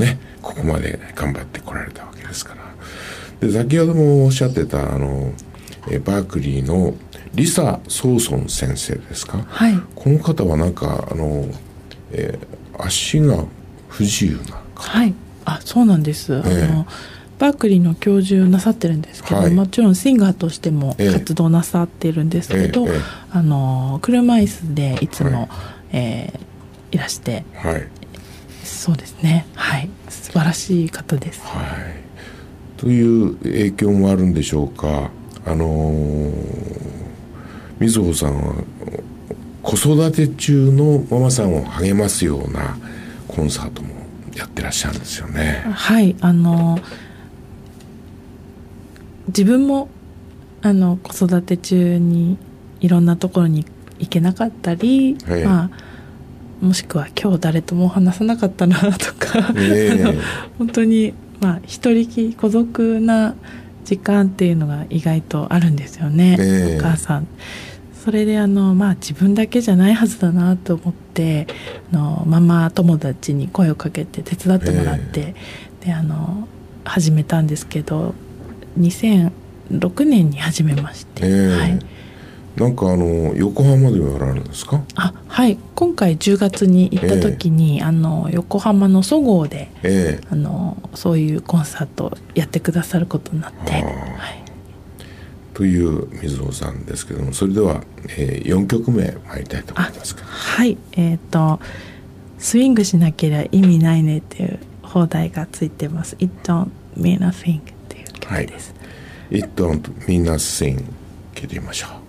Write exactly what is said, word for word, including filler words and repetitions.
ねここまで頑張ってこられたわけですから。で先ほどもおっしゃってたあのえバークリーのリサ・ソーソン先生ですか、 はい、 この方はなんかあの、えー、足が不自由な方。 はい、あ、そうなんです、えー、あのバークリーの教授なさってるんですけど、はい、もちろんシンガーとしても活動なさってるんですけど、えーえー、あの車椅子でいつも、はい、えー、いらして、はい、そうですね、はい、素晴らしい方です、 はい、という影響もあるんでしょうか。あのー、みずほさんは子育て中のママさんを励ますようなコンサートもやってらっしゃるんですよね。 はい、あの自分もあの子育て中にいろんなところに行けなかったり、はい、まあ、もしくは今日誰とも話さなかったなとか、えー、あの本当に、まあ、一人きり孤独な時間っていうのが意外とあるんですよね、えー、お母さん。それであの、まあ、自分だけじゃないはずだなと思ってあのママ友達に声をかけて手伝ってもらって、えー、であの始めたんですけどにせんろくねんに始めまして、えーはい、 なんかあの横浜でもやられるんですか？ あ、はい、今回じゅうがつに行った時に、えー、あの横浜のそごうで、えー、あのそういうコンサートをやってくださることになって、はい、 という水野さんですけども、それでは、えー、よんきょくめ参りたいと思いますけど。 はい、えっとスイングしなければ意味ないねっていう放題がついてます。 It don't mean a thing っていう曲です、 はい、It don't mean a thing 聞いてみましょう。